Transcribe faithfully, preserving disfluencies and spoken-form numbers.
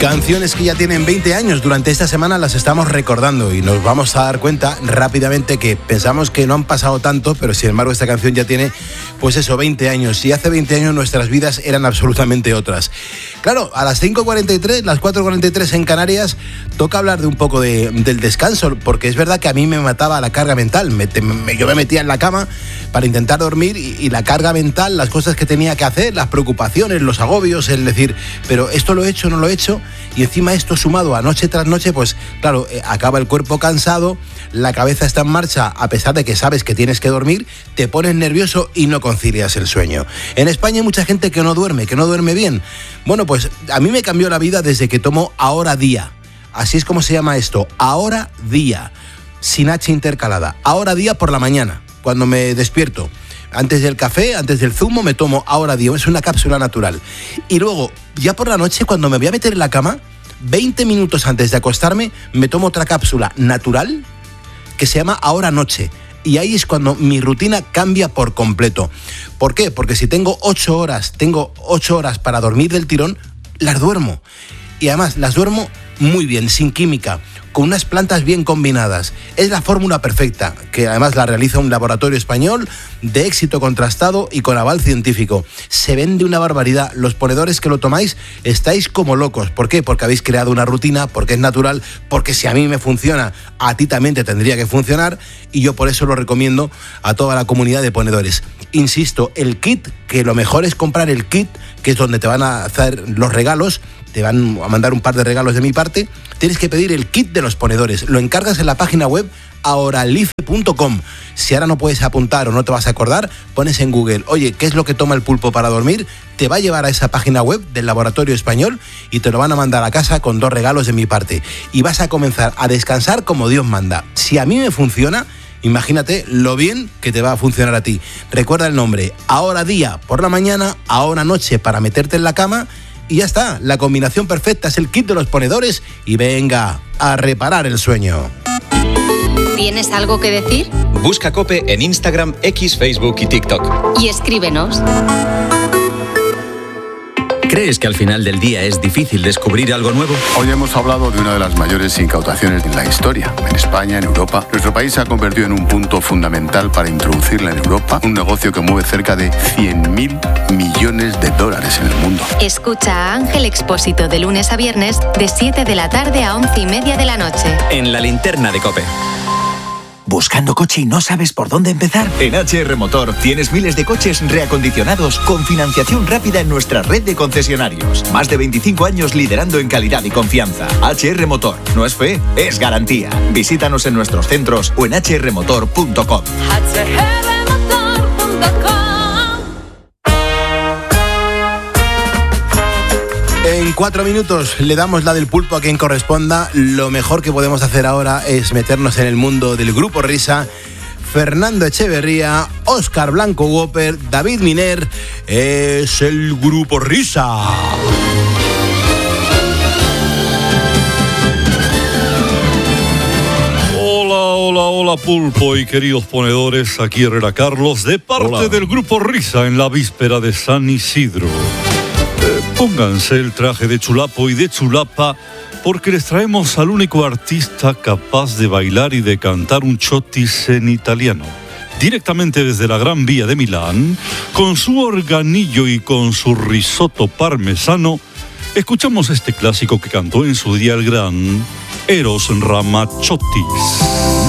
Canciones que ya tienen veinte años, durante esta semana las estamos recordando y nos vamos a dar cuenta rápidamente que pensamos que no han pasado tanto, pero sin embargo esta canción ya tiene, pues eso, veinte años. Y hace veinte años nuestras vidas eran absolutamente otras. Claro, a las cinco cuarenta y tres, las cuatro cuarenta y tres en Canarias, toca hablar de un poco de, del descanso, porque es verdad que a mí me mataba la carga mental. Me, me, yo me metía en la cama para intentar dormir y, y la carga mental, las cosas que tenía que hacer, las preocupaciones, los agobios, el decir, pero esto lo he hecho, no lo he hecho. Y encima esto sumado a noche tras noche, pues claro, eh, acaba el cuerpo cansado, la cabeza está en marcha, a pesar de que sabes que tienes que dormir, te pones nervioso y no concilias el sueño. En España hay mucha gente que no duerme, que no duerme bien. Bueno, pues a mí me cambió la vida desde que tomo Ahora Día. Así es como se llama esto, Ahora Día, sin H intercalada. Ahora Día por la mañana, cuando me despierto. Antes del café, antes del zumo, me tomo Ahora Día. Es una cápsula natural. Y luego, ya por la noche, cuando me voy a meter en la cama, veinte minutos antes de acostarme, me tomo otra cápsula natural que se llama Ahora Noche. Y ahí es cuando mi rutina cambia por completo. ¿Por qué? Porque si tengo ocho horas, tengo ocho horas para dormir del tirón, las duermo. Y además las duermo muy bien, sin química, con unas plantas bien combinadas. Es la fórmula perfecta, que además la realiza un laboratorio español de éxito contrastado y con aval científico. Se vende una barbaridad. Los ponedores que lo tomáis estáis como locos. ¿Por qué? Porque habéis creado una rutina, porque es natural, porque si a mí me funciona, a ti también te tendría que funcionar, y yo por eso lo recomiendo a toda la comunidad de ponedores. Insisto, el kit, que lo mejor es comprar el kit, que es donde te van a hacer los regalos, te van a mandar un par de regalos de mi parte. Tienes que pedir el kit de los ponedores. Lo encargas en la página web ahoralife punto com. Si ahora no puedes apuntar o no te vas a acordar, pones en Google, oye, ¿qué es lo que toma el pulpo para dormir? Te va a llevar a esa página web del laboratorio español y te lo van a mandar a casa con dos regalos de mi parte. Y vas a comenzar a descansar como Dios manda. Si a mí me funciona, imagínate lo bien que te va a funcionar a ti. Recuerda el nombre, Ahora Día por la mañana, Ahora Noche para meterte en la cama. Y ya está, la combinación perfecta es el kit de los ponedores y venga a reparar el sueño. ¿Tienes algo que decir? Busca COPE en Instagram, X, Facebook y TikTok. Y escríbenos. ¿Crees que al final del día es difícil descubrir algo nuevo? Hoy hemos hablado de una de las mayores incautaciones en la historia. En España, en Europa, nuestro país se ha convertido en un punto fundamental para introducirla en Europa, un negocio que mueve cerca de cien mil millones de dólares en el mundo. Escucha a Ángel Expósito de lunes a viernes de siete de la tarde a once y media de la noche. En la linterna de COPE. ¿Buscando coche y no sabes por dónde empezar? En H R Motor tienes miles de coches reacondicionados con financiación rápida en nuestra red de concesionarios. Más de veinticinco años liderando en calidad y confianza. H R Motor. No es fe, es garantía. Visítanos en nuestros centros o en h r motor punto com. h r motor punto com. En cuatro minutos le damos la del pulpo a quien corresponda. Lo mejor que podemos hacer ahora es meternos en el mundo del Grupo Risa. Fernando Echeverría, Óscar Blanco Whopper, David Miner, es el Grupo Risa. Hola, hola, hola pulpo y queridos ponedores, aquí Herrera Carlos, de parte hola. del Grupo Risa en la víspera de San Isidro. Pónganse el traje de chulapo y de chulapa porque les traemos al único artista capaz de bailar y de cantar un chotis en italiano. Directamente desde la Gran Vía de Milán, con su organillo y con su risotto parmesano, escuchamos este clásico que cantó en su día el gran Eros Ramazzotti.